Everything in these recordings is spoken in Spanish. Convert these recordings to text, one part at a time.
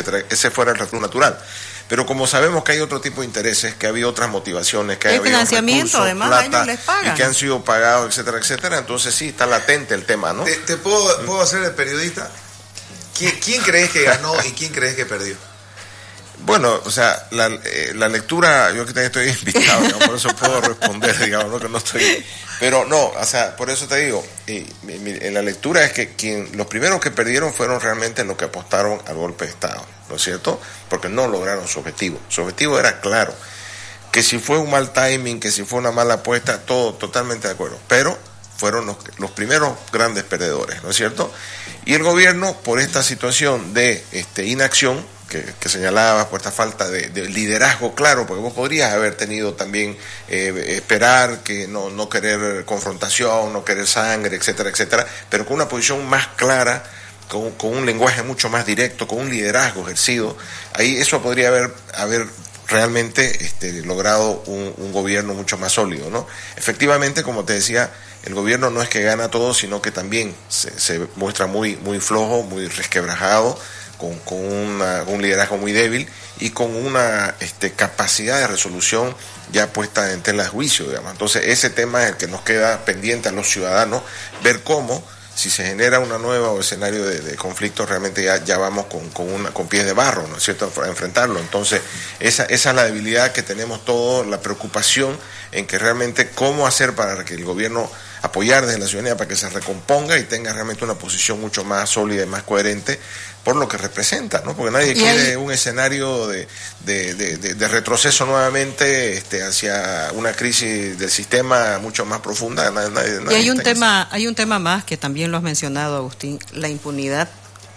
etcétera. Ese fuera el retorno natural. Pero como sabemos que hay otro tipo de intereses, que había otras motivaciones, que hay financiamiento, recursos, además, plata, a ellos les pagan. y que han sido pagados, etcétera, etcétera, entonces sí, está latente el tema, ¿no? ¿Te puedo hacer el periodista? ¿Quién crees que ganó y quién crees que perdió? Bueno, o sea, la lectura, yo que estoy invitado, digamos, por eso puedo responder, digamos, ¿no? Que no estoy... Pero no, o sea, por eso te digo, la lectura es que los primeros que perdieron fueron realmente los que apostaron al golpe de Estado, ¿no es cierto? Porque no lograron su objetivo. Su objetivo era claro, que si fue un mal timing, que si fue una mala apuesta, todo totalmente de acuerdo, pero fueron los primeros grandes perdedores, ¿no es cierto? Y el gobierno, por esta situación de inacción, que señalaba, por esta falta de liderazgo claro, porque vos podrías haber tenido también esperar, que no querer confrontación, no querer sangre, etcétera, etcétera, pero con una posición más clara, con un lenguaje mucho más directo, con un liderazgo ejercido, ahí eso podría haber realmente logrado un gobierno mucho más sólido, ¿no? Efectivamente, como te decía, el gobierno no es que gana todo, sino que también se muestra muy flojo, muy resquebrajado, con un liderazgo muy débil y con una capacidad de resolución ya puesta en tela de juicio, digamos. Entonces ese tema es el que nos queda pendiente a los ciudadanos, ver cómo, si se genera una nueva escenario de conflicto, realmente ya vamos con pies de barro, ¿no es cierto?, a enfrentarlo. Entonces esa es la debilidad que tenemos todos, la preocupación en que realmente cómo hacer para que el gobierno apoyar desde la ciudadanía para que se recomponga y tenga realmente una posición mucho más sólida y más coherente por lo que representa, ¿no? Porque nadie quiere un escenario de retroceso nuevamente hacia una crisis del sistema mucho más profunda. Nadie y hay un tema más que también lo has mencionado, Agustín, la impunidad.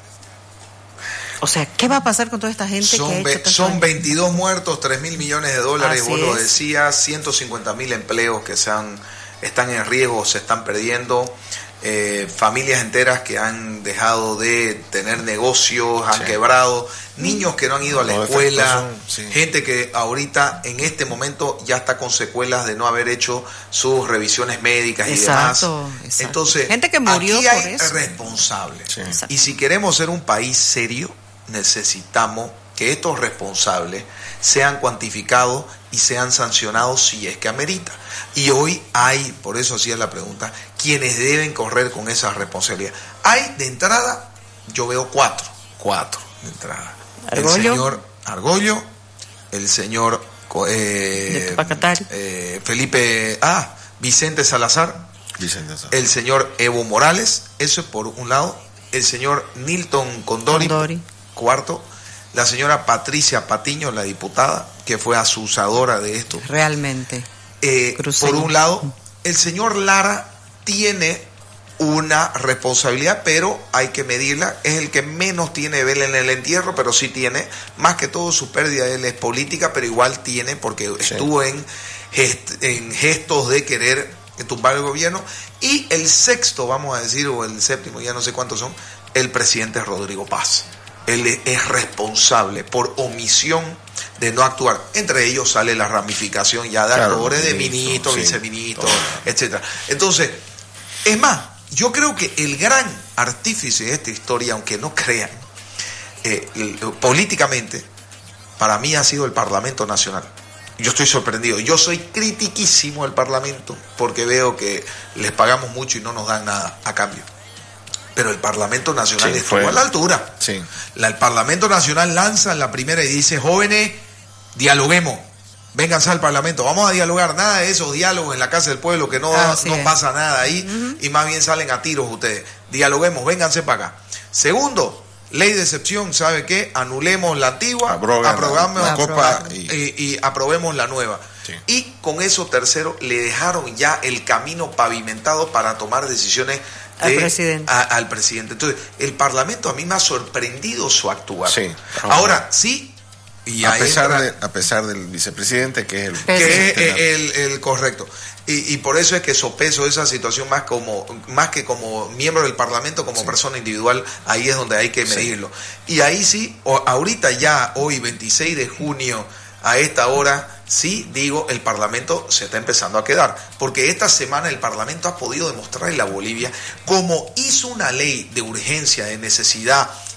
O sea, ¿qué va a pasar con toda esta gente son 22 muertos, 3.000 millones de dólares, Así vos lo es. decías, 150.000 empleos que están en riesgo, se están perdiendo, familias enteras que han dejado de tener negocios, han quebrado, niños que no han ido a la escuela, gente que ahorita en este momento ya está con secuelas de no haber hecho sus revisiones médicas y demás. Entonces, gente que murió aquí hay por eso. responsables. Sí. Y si queremos ser un país serio, necesitamos que estos responsables sean cuantificados y sean sancionados si es que amerita. Y hoy hay, por eso hacía la pregunta, quienes deben correr con esa responsabilidad. Hay de entrada, yo veo cuatro de entrada. Argollo. El señor Argollo, el señor Vicente Salazar, el señor Evo Morales, eso es por un lado, el señor Nilton Condori. Cuarto, la señora Patricia Patiño, la diputada, que fue asusadora de esto. Realmente. Por un lado, el señor Lara tiene una responsabilidad, pero hay que medirla. Es el que menos tiene vela en el entierro, pero sí tiene. Más que todo su pérdida, él es política, pero igual tiene, porque estuvo en gestos de querer tumbar el gobierno. Y el sexto, vamos a decir, o el séptimo, ya no sé cuántos son, el presidente Rodrigo Paz. Él es responsable por omisión de no actuar. Entre ellos sale la ramificación ya de actores, de ministros, viceministros, etcétera. Entonces, es más, yo creo que el gran artífice de esta historia, aunque no crean, políticamente, para mí ha sido el Parlamento Nacional. Yo estoy sorprendido. Yo soy critiquísimo del Parlamento porque veo que les pagamos mucho y no nos dan nada a cambio. Pero el Parlamento Nacional estuvo a la altura. Sí. El Parlamento Nacional lanza la primera y dice: jóvenes, dialoguemos, vénganse al Parlamento, vamos a dialogar. Nada de esos diálogos en la Casa del Pueblo que no pasa nada ahí, y más bien salen a tiros ustedes. Dialoguemos, vénganse para acá. Segundo, ley de excepción, ¿sabe qué? Anulemos la antigua, aprobamos la copa y aprobemos la nueva. Sí. Y con eso, tercero, le dejaron ya el camino pavimentado para tomar decisiones al presidente. Entonces, el Parlamento a mí me ha sorprendido su actuar. Sí. Ahora, sí. Y a pesar del vicepresidente, que es el correcto. Y por eso es que sopeso esa situación más que como miembro del Parlamento, como persona individual, ahí es donde hay que medirlo. Y ahí sí, ahorita ya, hoy 26 de junio, a esta hora, sí, digo, el Parlamento se está empezando a quedar, porque esta semana el Parlamento ha podido demostrarle a Bolivia cómo hizo una ley de urgencia, de necesidad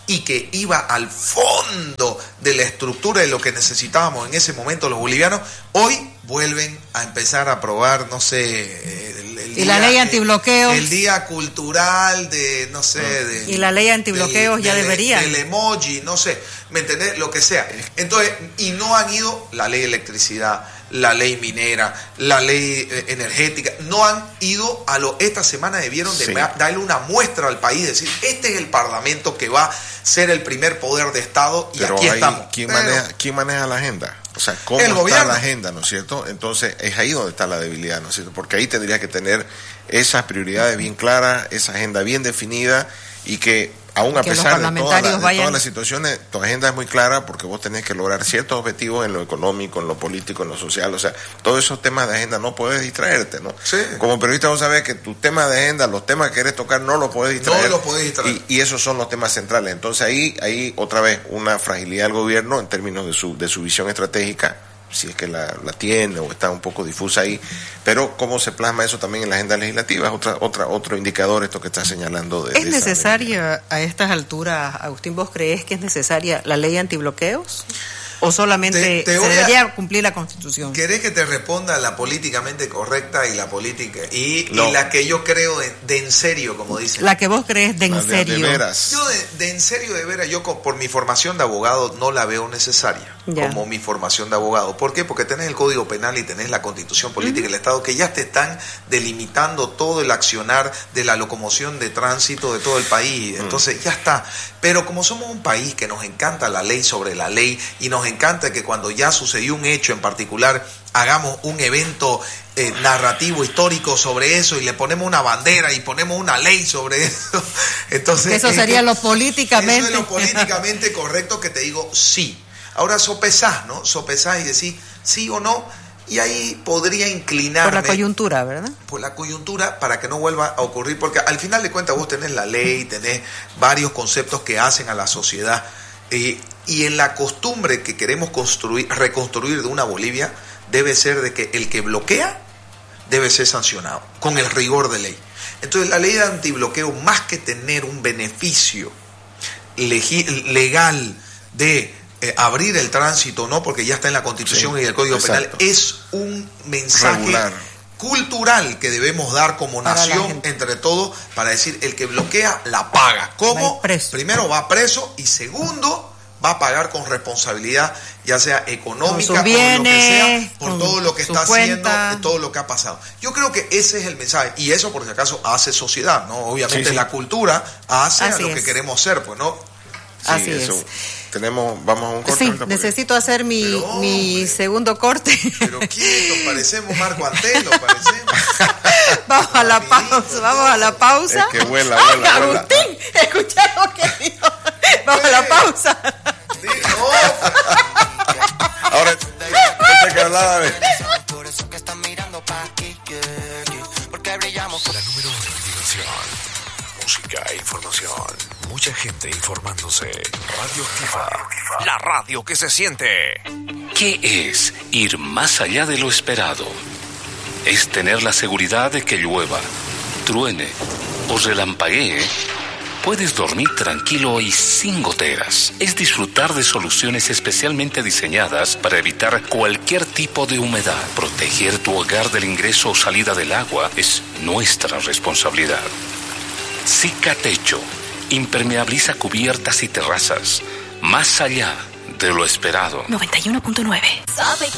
y que iba al fondo de la estructura de lo que necesitábamos en ese momento los bolivianos, hoy vuelven a empezar a aprobar, no sé, el y día, la ley antibloqueos. el día cultural de, no sé, y la ley antibloqueos ya debería. El emoji, no sé, ¿me entendés? Lo que sea. Entonces, y no han ido la ley de electricidad, la ley minera, la ley energética, no han ido esta semana debieron de darle una muestra al país, decir, este es el parlamento que va a ser el primer poder de Estado y pero aquí estamos. ¿Quién maneja la agenda? O sea, ¿cómo el está gobierno. la agenda, ¿no es cierto? Entonces, es ahí donde está la debilidad, ¿no es cierto? Porque ahí tendría que tener esas prioridades bien claras, esa agenda bien definida y que aún a pesar de todas las situaciones, tu agenda es muy clara porque vos tenés que lograr ciertos objetivos en lo económico, en lo político, en lo social. O sea, todos esos temas de agenda no puedes distraerte, ¿no? Sí. Como periodista vos sabés que tus temas de agenda, los temas que querés tocar, no los puedes distraer. No los podés distraer. Y esos son los temas centrales. Entonces ahí otra vez una fragilidad del gobierno en términos de su visión estratégica, si es que la tiene o está un poco difusa ahí, pero cómo se plasma eso también en la agenda legislativa es otro indicador esto que está señalando. ¿Es necesaria a estas alturas, Agustín, vos crees que es necesaria la ley antibloqueos? ¿O solamente se debería cumplir la Constitución? ¿Querés que te responda la políticamente correcta y la política y la que yo creo de en serio, como dicen? La que vos crees de en serio. De veras. Yo de en serio, de veras, yo por mi formación de abogado no la veo necesaria como mi formación de abogado. ¿Por qué? Porque tenés el Código Penal y tenés la Constitución Política del Estado que ya te están delimitando todo el accionar de la locomoción de tránsito de todo el país. Entonces ya está. Pero como somos un país que nos encanta la ley sobre la ley y nos encanta que cuando ya sucedió un hecho en particular hagamos un evento narrativo histórico sobre eso y le ponemos una bandera y ponemos una ley sobre eso. Entonces eso sería lo políticamente. Eso es lo políticamente correcto que te digo sí. Ahora sopesás, ¿no? Sopesás y decís sí o no. Y ahí podría inclinarme. Por la coyuntura, ¿verdad? Por la coyuntura, para que no vuelva a ocurrir, porque al final de cuentas vos tenés la ley, tenés varios conceptos que hacen a la sociedad, y en la costumbre que queremos reconstruir de una Bolivia, debe ser de que el que bloquea debe ser sancionado, con el rigor de ley. Entonces la ley de antibloqueo, más que tener un beneficio legal de abrir el tránsito, no, porque ya está en la Constitución y el Código Penal, es un mensaje regular, cultural que debemos dar como nación entre todos para decir el que bloquea la paga. ¿Cómo? Primero va preso y segundo va a pagar con responsabilidad, ya sea económica, con lo que sea, por todo lo que está haciendo, todo lo que ha pasado. Yo creo que ese es el mensaje, y eso por si acaso hace sociedad, ¿no? Obviamente la cultura hace a lo que queremos ser, pues, ¿no? Así es. Vamos a un corte. Sí, necesito hacer mi segundo corte. Pero ¿quién? Nos parecemos Marco Antelo, parecemos. Vamos a la pausa. Es que vuela. Agustín, escucha lo que dijo. Vamos a la pausa. Ahora, que hablaba de... Por eso que están mirando pa' aquí, porque brillamos. La número 1 en diversión, música e información. Mucha gente informándose. Radio Activa. La radio que se siente. ¿Qué es ir más allá de lo esperado? Es tener la seguridad de que llueva, truene o relampaguee. Puedes dormir tranquilo y sin goteras. Es disfrutar de soluciones especialmente diseñadas para evitar cualquier tipo de humedad. Proteger tu hogar del ingreso o salida del agua es nuestra responsabilidad. Cicatecho impermeabiliza cubiertas y terrazas, más allá de lo esperado. 91.9.